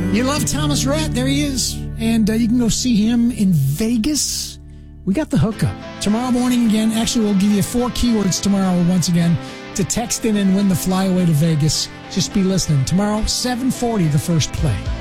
You love Thomas Rhett. There he is. And you can go see him in Vegas. We got the hookup. Tomorrow morning again. Actually, we'll give you 4 keywords tomorrow once again to text in and win the flyaway to Vegas. Just be listening. Tomorrow, 7:40, the first play.